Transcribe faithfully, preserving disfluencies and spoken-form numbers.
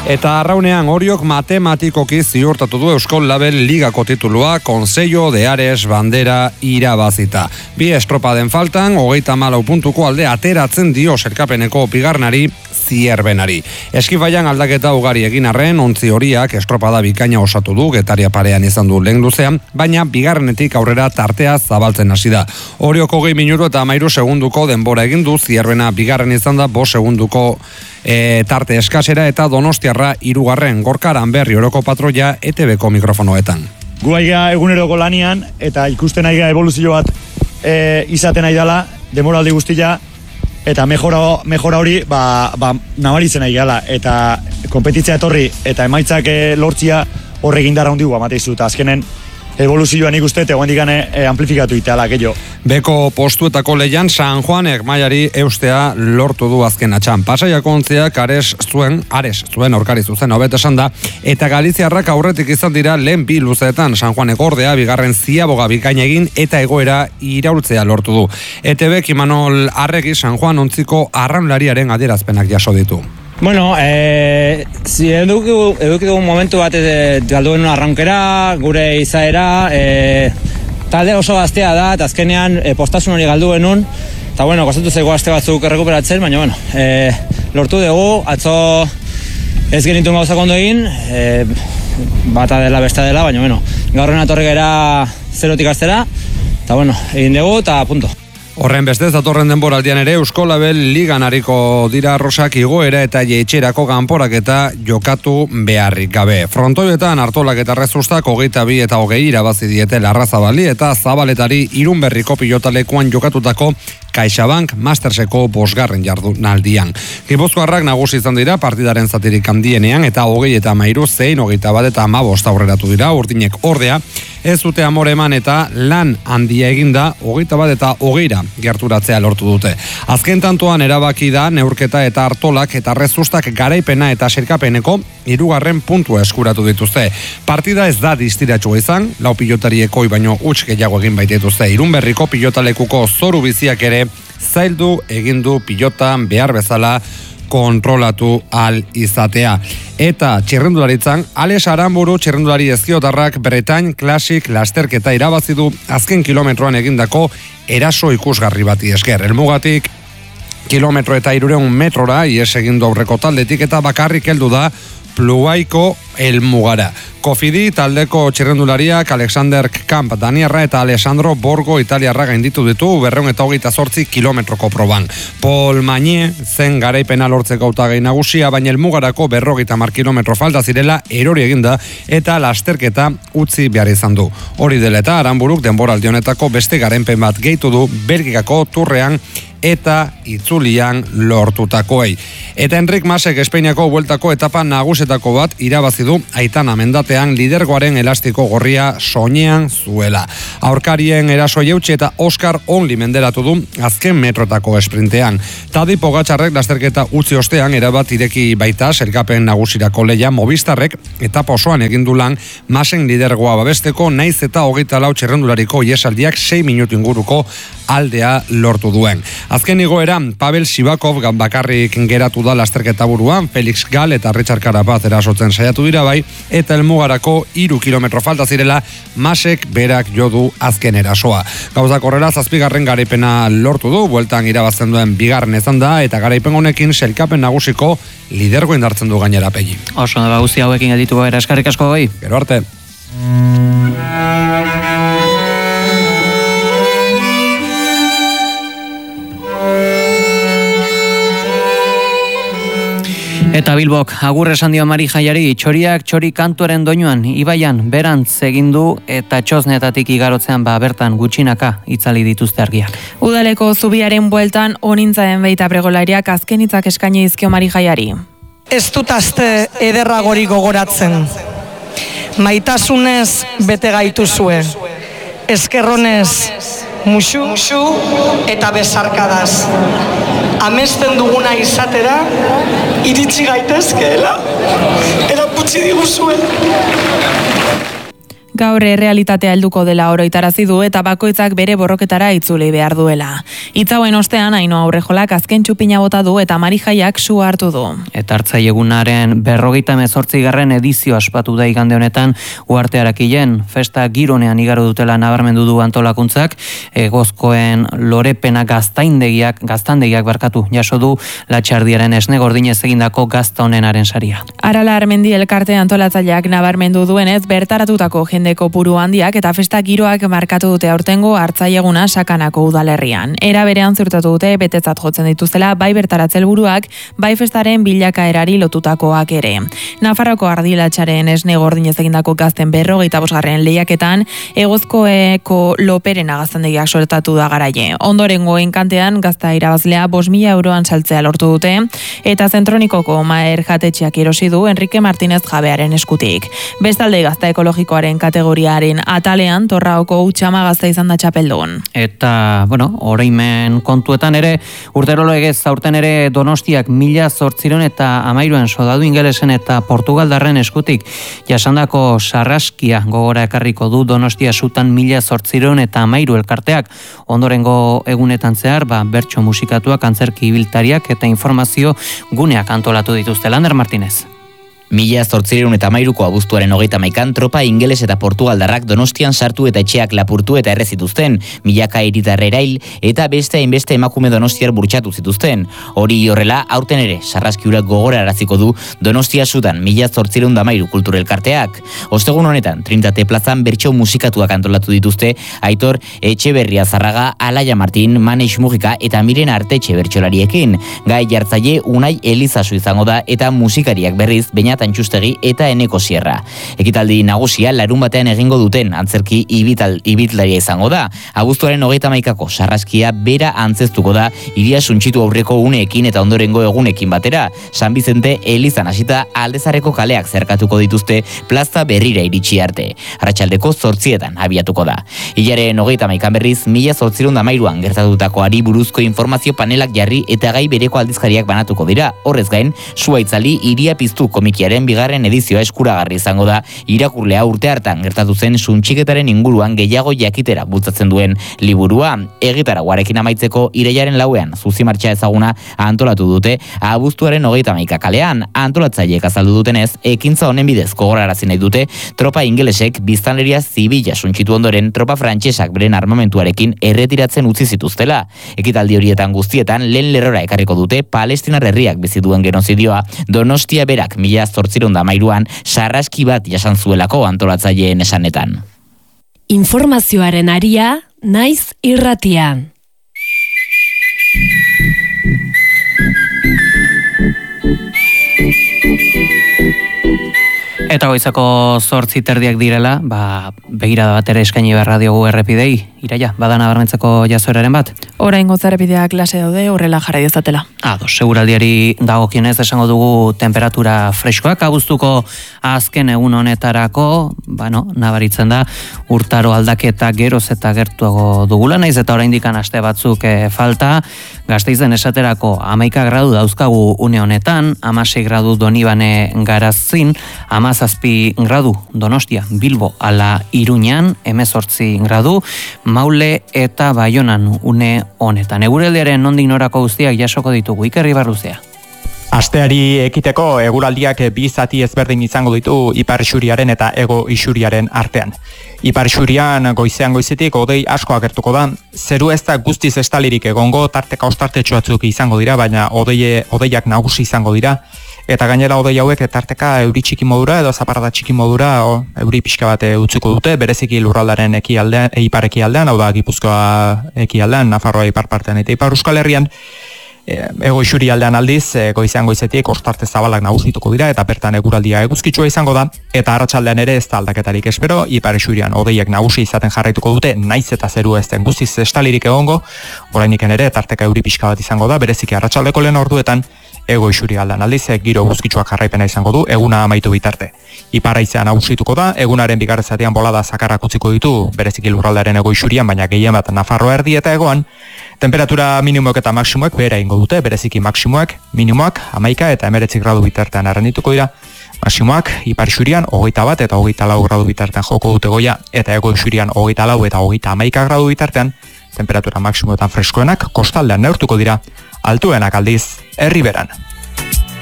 Eta arraunean Oriok matematikoki ziurtatu du Euskal Label Ligako titulua Consello de Ares bandera irabazita. Bi estropaden faltan, hogeita malau puntuko alde ateratzen dio sailkapeneko bigarrenari Zierbenari. Eskifaian aldaketa ugari egin arren, ontzi horiak estropada bikaina osatu du, Getaria parean izan du lehen luzean, baina bigarrenetik aurrera tartea zabaltzen hasi da. Oriok hogei minutu eta hamairu segunduko denbora egin du, Zierbena bigarren izan da bost segunduko e, tarte eskasera eta Donostiarra hirugarren. Gorkaran berri oroko patroia E T Bko mikrofonoetan. Gu aiga eguneroko lanian eta ikusten aiga evoluzio bat e, izaten nahi dela, demoraldi guztia, eta mejora, mejora hori ba, ba, nabaritzen nahi gala, eta kompetitzea etorri eta emaitzak e, lortzia horregin dara hundi guamatei zu, eta azkenen evoluzioan ikuste eta guandik gane e, amplifikatu iteala, gehiago. Beko postuetako lehian San Juanek mailari eustea lortu du azken atxan. Pasaiako ontziak ares zuen, ares zuen aurkari zuzen hobet esan da, eta Galiziarrak aurretik izan dira lehen bi luzeetan. San Juanek ordea bigarren ziaboga bikain egin eta egoera iraultzea lortu du. E T Bek Imanol Arregi San Juan ontziko arraunlariaren adierazpenak jaso ditu. Bueno, eh, si edukigu, edukigu momentu bat e, galduen arraunkera, gure izaera, e, talde oso gaztea da, eta azkenean e, postasun hori galduen nun, eta bueno, kostatu zego aste batzuk errekuperatzen, baina bueno, e, lortu dugu, atzo ez genituen gauzak ondo egin, e, bata dela besta dela, baina bueno, gaurren atorri gara zerotik astera, eta bueno, egin dugu, eta punto. Horren bestez, datorren denboraldian ere Euskal Label Ligan ariko dira Rosak igoera eta jeitxerako kanporak eta jokatu beharrik gabe. Frontoietan Artolak eta Rezustak hogeita bi eta hogei irabazi diete Larrazabali eta Zabaletari Irunberriko pilotalekuan jokatutako CaixaBank Masterseko bosgarren jardunaldian. Gipuzkoarrak nagusi izan dira partidaren zatirik handienean eta hogei eta hamairu zein hogeita bat eta hamabost aurreratu dira. Urdinek ordea ez dute amore eman eta lan handia eginda hogeita bat eta hogeira gerturatzea lortu dute. Azken tantoan erabaki da neurketa eta Artolak eta Rezustak garaipena eta sailkapeneko hirugarren puntua eskuratu dituzte. Partida ez da distiratxua izan, lau pilotari ekoi baino huts gehiago egin baitituzte. Irunberriko pilotalekuko zoru biziak ere zaildu egindu pilotan behar bezala kontrolatu al izatea. Eta txirrendularitzan, Alex Aramburu txirrendulari ezkiotarrak Bretagne Classic lasterketa irabazi du azken kilometroan egindako eraso ikusgarri bati esker. Helmugatik kilometro eta hirurehun metrora ies egindu aurreko taldetik eta bakarrik heldu da Pluaiko helmugara. Kofidi taldeko txirrendulariak Alexander Kamp Daniarra eta Alessandro Borgo Italiarra gainditu ditu berrehun eta hogeita zortzi kilometroko proban. Paul Magne zen garaipena lortzeko hautagai nagusia, baina helmugarako berrogeita hamar kilometro falta zirela erori eginda eta lasterketa utzi behar izan du. Hori dela eta Aranburuk denboraldi honetako beste garaipen bat gehitu du Belgikako turrean eta itzulian lortutakoei. Eta Enrik Masek Espainiako bueltako etapa nagusetako bat irabazi du Aitana mendatean lidergoaren elastiko gorria soinean zuela. Aurkarien eraso jeutsi eta Oscar Only menderatu du azken metrotako esprintean. Tadi Pogačarrek lasterketa utzi ostean erabat ireki baita sailkapen nagusirako leia Movistarrek etapa osoan egin du lan Masen lidergoa babesteko naiz eta hogeita lau txirrendulariko iesaldiak sei minutu inguruko aldea lortu duen. Azken igoeran, Pavel Sivakov bakarrik geratu da lasterketa buruan, Felix Gal eta Richard Carapaz erasotzen saiatu dira bai, eta helmugarako hiru kilometro falta zirela, Masek berak jo du azken erasoa. Gauzak horrela, zazpigarren garaipena lortu du, bueltan irabazten duen bigarren izan da, eta garaipen honekin sailkapen nagusiko lidergo indartzen du gainera Pegi. Oso, da guzti hauekin edituko era, eskarrik asko gai. Gero arte. Eta Bilbok, agur esan dio Mari Jaiari, txoriak txori kantuaren doinuan, ibaian, berantz egin du eta txosnetatik igarotzean ba bertan gutxinaka itzali dituzte argiak. Udaleko zubiaren bueltan onintzaen baita pregolariak azken hitzak eskaini dizkio Mari Jaiari. Ez dut aste ederragori gogoratzen. Maitasunez bete gaituzue. Eskerronez musu, musu eta besarkadaz. Amesten duguna izatera, iritsi gaitezkeela, erakutsi diguzue. Gaur errealitatea helduko dela oroitarazi du eta bakoitzak bere borroketara itzuli behar duela. Itzauen ostean Ainhoa Aurrejolak azken txupina bota du eta Marijaiak su hartu du. Eta hartzai egunaren berrogeita hemezortzigarren edizio aspatu da igande honetan Uharte Arakilen, festa gironean igaro dutela nabarmendu du antolakuntzak, Egozkoen lorepena gaztaindegiak, gaztandegiak barkatu jaso du Latxardiaren esne gordinez egindako gazta honenaren saria. Arala Armendi elkarte antolatzaileak nabarmendu duenez bertaratutako jende kopuru handiak eta festa giroak markatu dute aurtengo hartzaieguna Sakanako udalerrian. Era berean ziurtatu dute betetzat jotzen dituztela bai bertaratze helburuak, bai festaren bilakaerari lotutakoak ere. Nafarroko Ardilatxaren esne gordinez egindako gazten berrogeita bosgarren lehiaketan Egozkoeko loperen gaztandegiak sortatu da garaie. Ondorengo enkantean gazta irabazlea bost mila euroan saltzea lortu dute eta Zentronikoko Maer jatetxeak erosi du Enrique Martínez jabearen eskutik. Bestalde gazta ekologikoaren kategoriaren atalean Torraoko Utxama gazta izan da txapeldun. Eta, bueno, oraimen kontuetan ere, urtero legez aurten ere Donostiak mila zortziron eta amairuan sodadu ingelesen eta Portugaldarren eskutik jasandako sarraskia gogora ekarriko du Donostia sutan mila zortziron eta amairu elkarteak. Ondorengo egunetan zehar, ba, bertso musikatuak, antzerki ibiltariak eta informazio guneak antolatu dituzte. Lander Martínez. Mila zortzireun eta amairuko abuztuaren hogeita maikan tropa ingeles eta portugaldarrak Donostian sartu eta etxeak lapurtu eta erre zituzten, milaka hiritar erail eta beste hainbeste emakume donostiar burtsatu zituzten. Hori horrela, aurten ere, sarraskiurak gogora araziko du Donostia sudan mila zortzireun da amairu kulturelkarteak. Ostegun honetan, Trinitate plazan bertso musikatuak antolatu dituzte, Aitor Etxeberria Zarraga, Alaia Martin, Maneix Mujika eta Miren Artetxe bertsolariekin. Gai jartzaile Unai Elizazu izango da eta musikariak berriz Beñat Antxustegi eta Eneko Sierra. Ekitaldi nagusia larun batean egingo duten antzerki ibital, ibitlaria izango da. Abuztuaren hogeita hamaikako sarraskia bera antzeztuko da hiria suntsitu aurreko uneekin eta ondorengo egunekin batera. San Bizente elizan hasita Aldezarreko kaleak zerkatuko dituzte plaza berrira iritsi arte. Arratsaldeko zortzietan abiatuko da. Hilaren hogeita hamaikan berriz mila zortziehun eta hamairuan gertatutakoari buruzko informazio panelak jarri eta gai bereko aldizkariak banatuko dira. Horrez gain, Sua itzali Iria piztu komikia bigarren edizioa eskuragarri izango da irakurlea urte hartan gertatu zen suntxiketaren inguruan gehiago jakitera bultzatzen duen liburua. Egitaraguarekin amaitzeko irailaren lauean zuzimartxa ezaguna antolatu dute abuztuaren hogeita hamaika kalean. Antolatzaileek azaldu dutenez, ekintza honen bidez gogorarazi nahi dute tropa ingelesek biztanleria zibila suntsitu ondoren tropa frantsesak beren armamentuarekin erretiratzen utzi zituztela. Ekitaldi horietan guztietan lehen lerrora ekarriko dute Palestinar herriak bizi duen genozidioa, Donostia berak mila zortziehun eta hamairuan sarraski bat jasan zuelako antolatzaileen esanetan. Informazioaren aria, naiz irratian. Eta goizako zortzi terdiak direla, ba, begirada bat ere eskaini beharra diogu errepidei. Iraia, badana barmentzeko jazoeraren bat? Oraingo errepideak klase daude, horrela jarrai dezatela. Ados, seguraldiari dagokionez esango dugu temperatura freskoak, abuztuko azken egun honetarako, bueno, nabaritzen da, urtaro aldaketa geroz eta gertuago dugula, naiz eta oraindik aste batzuk e, falta, Gasteizen esaterako hamaika gradu dauzkagu une honetan, hamasei gradu Donibane Garazin, hamazazpi gradu Donostia, Bilbo ala Iruñan, hemezortzi gradu, Maule eta Baionan une honetan. Eguraldiaren nondik norako guztiak jasoko ditugu, Iker Ibarluzea. Asteari ekiteko eguraldiak bi zati ezberdin izango ditu ipar isuriaren eta hego isuriaren artean. Ipar isurian goizean goizetik hodei asko agertuko da, zeru ez da guztiz estalirik egongo, tarteka ostartetxo batzuk izango dira, baina hodei, hodeiak nagusi izango dira, eta gainera hodei hauek tarteka euri txiki modura edo zaparrada txiki modura o, euri pixka bat utzuko dute, bereziki lurraldaren ekialdean, ipar ekialdean, hau da Gipuzkoa ekialdean, Nafarroa ipar partean eta ipar Euskal Herrian, ego isuri aldean aldiz, goizean goizetik ostarte zabalak nagusituko dira eta bertan eguraldia eguzkitsua izango da eta arratsaldean ere ez da aldaketarik espero, ipar isurian hodeiek nagusi izaten jarraituko dute, naiz eta zeru ez den guztiz estalirik egongo, oraindik ere tarteka euri pixka bat izango da, bereziki arratsaldeko lehen orduetan ego isuri aldean aldiz, giro eguzkitsuak jarraipena izango du, eguna amaitu bitarte. Ipar haizea nagusituko da, egunaren bigarren zatian bolada zakarrak utziko ditu, bereziki lurraldearen ego isurian, baina gehien bat Nafarroa erdi eta egoan, temperatura minimoak eta maksimoak behera ingo dute, bereziki maksimoak, minimoak, hamaika eta hemeretzi gradu bitartean arrendituko dira, Maximoak ipar isurian hogeita bat eta hogeita lau gradu bitartean joko dute goia, eta hego isurian hogeita lau eta hogeita hamaika gradu bitartean, temperatura maksimoetan freskoenak kostaldean neurtuko dira, altuenak aldiz, herriberan.